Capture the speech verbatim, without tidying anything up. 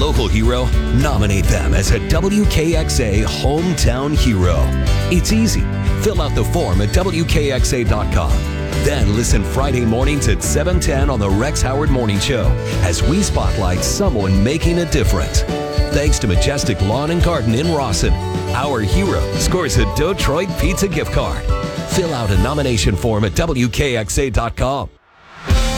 local hero? Nominate them as a W K X A Hometown Hero. It's easy. Fill out the form at W K X A dot com. Then listen Friday mornings at seven ten on the Rex Howard Morning Show as we spotlight someone making a difference. Thanks to Majestic Lawn and Garden in Rawson, our hero scores a Detroit Pizza gift card. Fill out a nomination form at W K X A dot com.